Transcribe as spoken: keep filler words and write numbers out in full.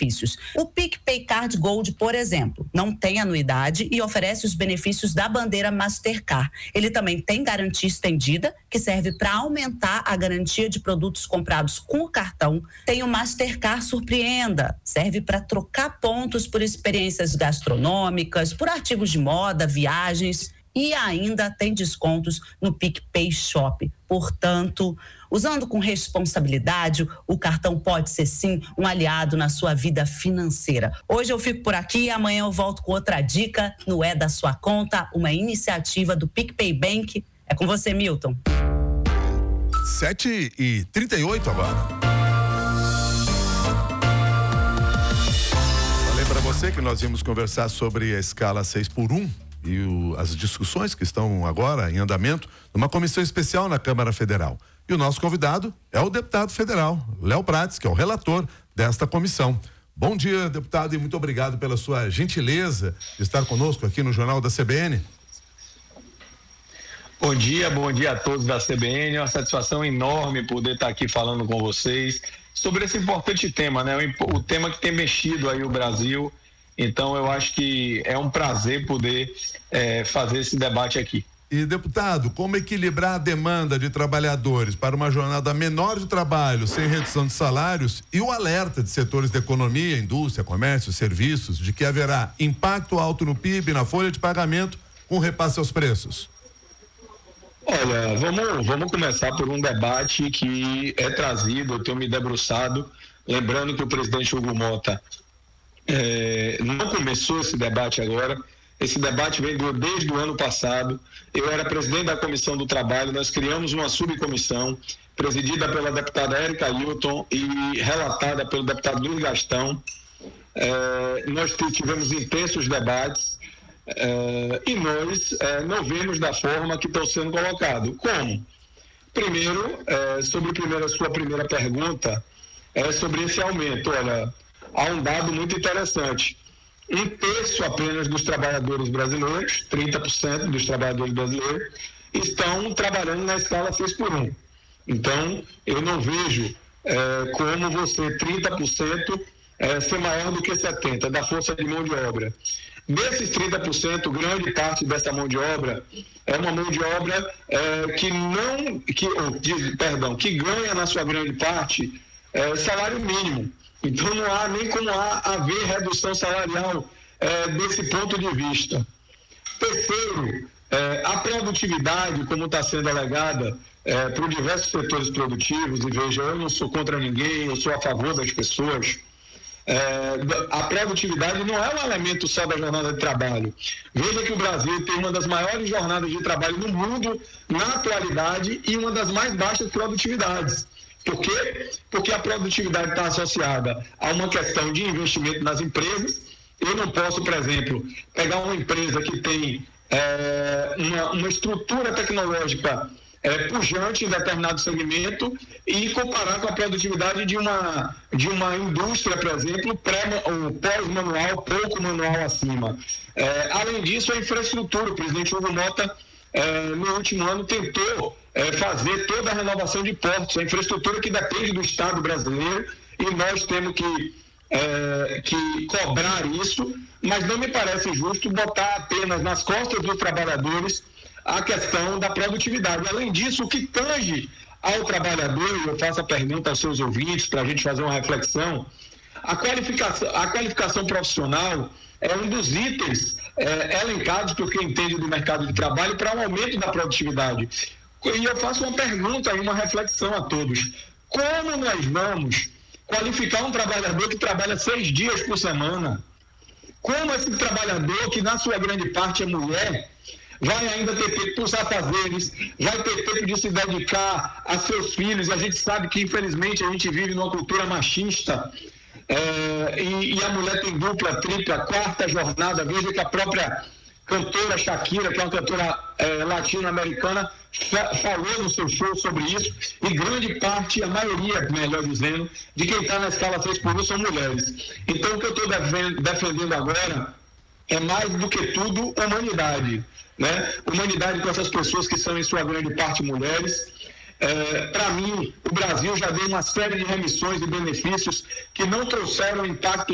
benefícios. O PicPay Card Gold, por exemplo, não tem anuidade e oferece os benefícios da bandeira Mastercard. Ele também tem garantia estendida, que serve para aumentar a garantia de produtos comprados com o cartão. Tem o Mastercard Surpreenda, serve para trocar pontos por experiências gastronômicas, por artigos de moda, viagens, e ainda tem descontos no PicPay Shop. Portanto, usando com responsabilidade, o cartão pode ser sim um aliado na sua vida financeira. Hoje eu fico por aqui e amanhã eu volto com outra dica no É da Sua Conta, uma iniciativa do PicPay Bank. É com você, Milton. sete e trinta e oito agora. Falei para você que nós íamos conversar sobre a escala seis por um e o, as discussões que estão agora em andamento numa comissão especial na Câmara Federal. E o nosso convidado é o deputado federal, Léo Prates, que é o relator desta comissão. Bom dia, deputado, e muito obrigado pela sua gentileza de estar conosco aqui no Jornal da C B N. Bom dia, bom dia a todos da C B N, é uma satisfação enorme poder estar aqui falando com vocês sobre esse importante tema, né? O, o tema que tem mexido aí o Brasil. Então eu acho que é um prazer poder é, fazer esse debate aqui. E, deputado, como equilibrar a demanda de trabalhadores para uma jornada menor de trabalho sem redução de salários e o alerta de setores da economia, indústria, comércio, serviços, de que haverá impacto alto no P I B, na folha de pagamento, com repasse aos preços? Olha, vamos, vamos começar por um debate que é trazido, eu tenho me debruçado, lembrando que o presidente Hugo Mota É, não começou esse debate agora, esse debate vem do, desde o ano passado. Eu era presidente da Comissão do Trabalho, nós criamos uma subcomissão presidida pela deputada Érica Hilton e relatada pelo deputado Luiz Gastão. É, nós tivemos intensos debates é, e nós é, não vemos da forma que estão sendo colocados. Como? Primeiro, é, sobre a primeira, sua primeira pergunta, é sobre esse aumento. Olha, há um dado muito interessante. Um terço apenas dos trabalhadores brasileiros, trinta por cento dos trabalhadores brasileiros, estão trabalhando na escala seis por um. Então, eu não vejo é, como você, trinta por cento, é, ser maior do que setenta por cento da força de mão de obra. Desses trinta por cento, grande parte dessa mão de obra é uma mão de obra é, que não, que, oh, diz, perdão, que ganha na sua grande parte é, salário mínimo. Então não há nem como há, haver redução salarial é, desse ponto de vista. Terceiro, é, a produtividade, como está sendo alegada é, por diversos setores produtivos, e veja, eu não sou contra ninguém, eu sou a favor das pessoas, é, a produtividade não é um elemento só da jornada de trabalho. Veja que o Brasil tem uma das maiores jornadas de trabalho no mundo na atualidade e uma das mais baixas produtividades. Por quê? Porque a produtividade está associada a uma questão de investimento nas empresas. Eu não posso, por exemplo, pegar uma empresa que tem é, uma, uma estrutura tecnológica é, pujante em determinado segmento e comparar com a produtividade de uma, de uma indústria, por exemplo, pré, ou pós-manual, pouco manual acima. É, além disso, a infraestrutura. O presidente Hugo Mota, é, no último ano, tentou É fazer toda a renovação de portos, a infraestrutura que depende do Estado brasileiro, e nós temos que, é, que cobrar isso, mas não me parece justo botar apenas nas costas dos trabalhadores a questão da produtividade. Além disso, o que tange ao trabalhador, e eu faço a pergunta aos seus ouvintes para a gente fazer uma reflexão, a qualificação, a qualificação profissional é um dos itens é, elencados por quem entende do mercado de trabalho para o aumento da produtividade. E eu faço uma pergunta e uma reflexão a todos. Como nós vamos qualificar um trabalhador que trabalha seis dias por semana? Como esse trabalhador, que na sua grande parte é mulher, vai ainda ter tempo para os afazeres, vai ter tempo de se dedicar a seus filhos? E a gente sabe que, infelizmente, a gente vive numa cultura machista, é, e, e a mulher tem dupla, tripla, quarta jornada. Veja que a própria cantora Shakira, que é uma cantora é, latino-americana, fa- falou no seu show sobre isso, e grande parte, a maioria, melhor dizendo, de quem está na escala seis por um são mulheres. Então, o que eu estou defendendo agora é, mais do que tudo, humanidade, né? Humanidade com essas pessoas que são, em sua grande parte, mulheres. É, para mim, o Brasil já deu uma série de remissões e benefícios que não trouxeram impacto